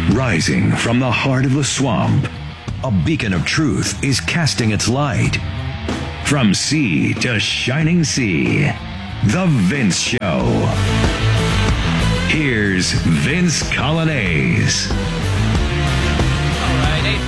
Rising from the heart of the swamp, a beacon of truth is casting its light. From sea to shining sea, The Vince Show. Here's Vince Coglianese. All right,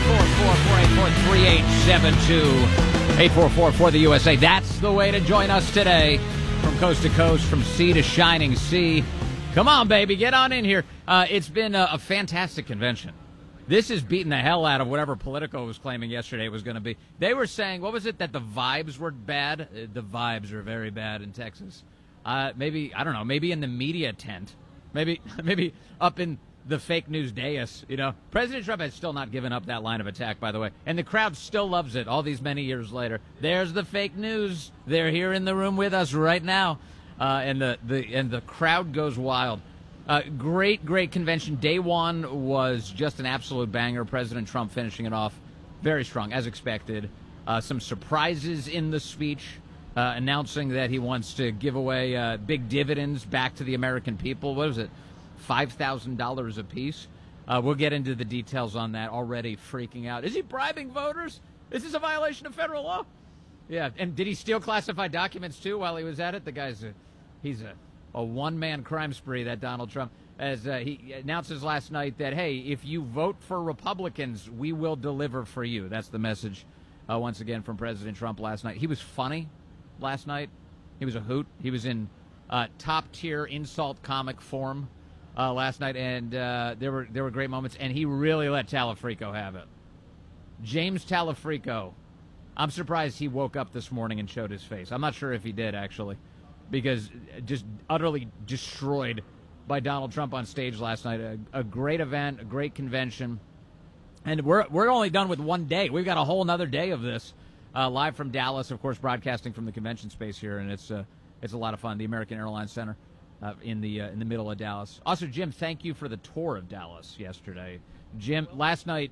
844-484-3872. 844 for the USA. That's the way to join us today. From coast to coast, from sea to shining sea. Come on, baby, get on in here. It's been a fantastic convention. This is beating the hell out of whatever Politico was claiming yesterday it was going to be. They were saying, what was it, that the vibes were bad? The vibes are very bad in Texas. Maybe, I don't know, maybe in the media tent. Maybe up in the fake news dais, you know. President Trump has still not given up that line of attack, by the way. And the crowd still loves it all these many years later. There's the fake news. They're here in the room with us right now. And the crowd goes wild. Great convention. Day one was just an absolute banger. President Trump finishing it off very strong, as expected. Some surprises in the speech, announcing that he wants to give away big dividends back to the American people. What was it, $5,000 apiece? We'll get into the details on that. Already freaking out. Is he bribing voters? Is this a violation of federal law? Yeah, and did he steal classified documents, too, while he was at it? The guy's he's a one-man crime spree, that Donald Trump, as he announces last night that, hey, if you vote for Republicans, we will deliver for you. That's the message, once again, from President Trump last night. He was funny last night. He was a hoot. He was in top-tier insult comic form last night, and there were great moments, and he really let Talafrico have it. James Talafrico. I'm surprised he woke up this morning and showed his face. I'm not sure if he did, actually, because just utterly destroyed by Donald Trump on stage last night. A great event, a great convention. And we're only done with one day. We've got a whole another day of this, live from Dallas, of course, broadcasting from the convention space here, and it's a lot of fun. The American Airlines Center in the middle of Dallas. Also, Jim, thank you for the tour of Dallas yesterday. Jim, last night,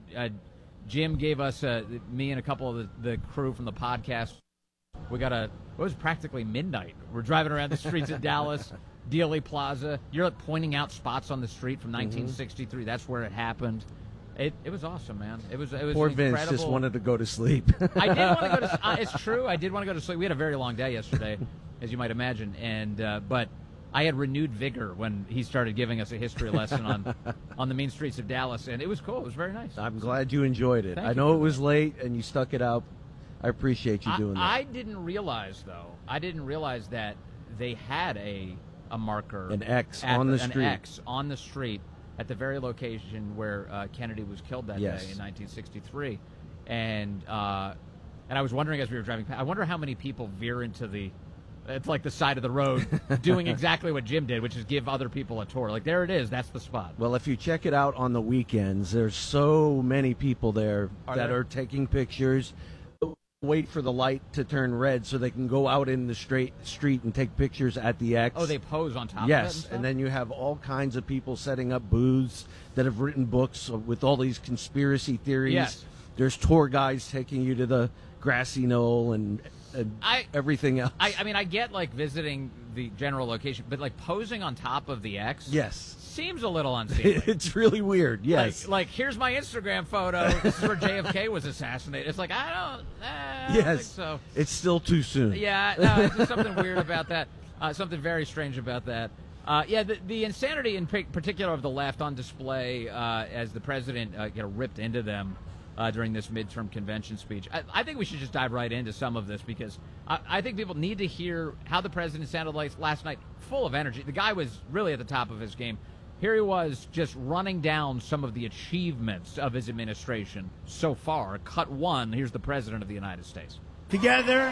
Jim gave us, me and a couple of the crew from the podcast, we got it was practically midnight. We're driving around the streets of Dallas, Dealey Plaza. You're like pointing out spots on the street from 1963. That's where it happened. It was awesome, man. It was Poor incredible. Vince just wanted to go to sleep. I did want to go to it's true. I did want to go to sleep. We had a very long day yesterday, as you might imagine, and but I had renewed vigor when he started giving us a history lesson on the mean streets of Dallas, and it was cool. It was very nice. I'm glad you enjoyed it. Thank I you know for it was that. late, and you stuck it out. I appreciate you doing that. I didn't realize, though. That they had a marker. An X on the street. An X on the street at the very location where Kennedy was killed that day in 1963. And I was wondering as we were driving past, I wonder how many people veer into it's like the side of the road doing exactly what Jim did, which is give other people a tour. Like, there it is. That's the spot. Well, if you check it out on the weekends, there's so many people there that are taking pictures. Wait for the light to turn red so they can go out in the street and take pictures at the X. Oh, they pose on top of it? Yes, and then you have all kinds of people setting up booths that have written books with all these conspiracy theories. Yes. There's tour guides taking you to the grassy knoll and everything else. I mean, I get, like, visiting the general location, but, like, posing on top of the X? Yes. Seems a little unseemly. It's really weird, yes. Like, here's my Instagram photo. This is where JFK was assassinated. It's like, I don't think so. It's still too soon. Yeah, no, it's just something weird about that. Something very strange about that. The insanity in particular of the left on display as the president ripped into them during this midterm convention speech. I think we should just dive right into some of this because I think people need to hear how the president sounded like last night, full of energy. The guy was really at the top of his game. Here he was just running down some of the achievements of his administration so far. Cut one, here's the President of the United States. Together,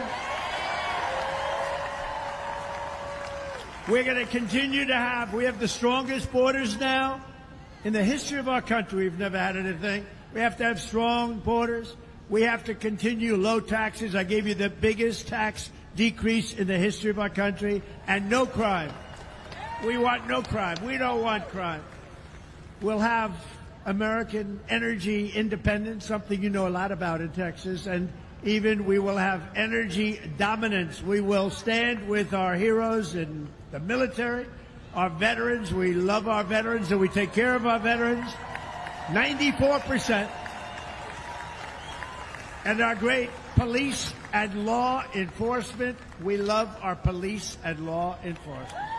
we're going to continue to we have the strongest borders now. In the history of our country, we've never had anything. We have to have strong borders. We have to continue low taxes. I gave you the biggest tax decrease in the history of our country, and no crime. We want no crime. We don't want crime. We'll have American energy independence, something you know a lot about in Texas, and even we will have energy dominance. We will stand with our heroes in the military, our veterans. We love our veterans, and we take care of our veterans. 94%. And our great police and law enforcement. We love our police and law enforcement.